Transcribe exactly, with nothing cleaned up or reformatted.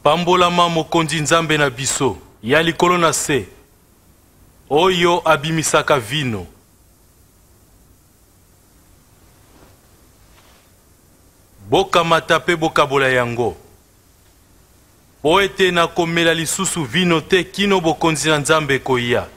Pambolama mokonzi nzambe na biso, ya likolo na se, oyo abimisaka vino. Bokamata pe bokabola yango. Po ete na komela lisusu vino te kino bokonzi na nzambe koya.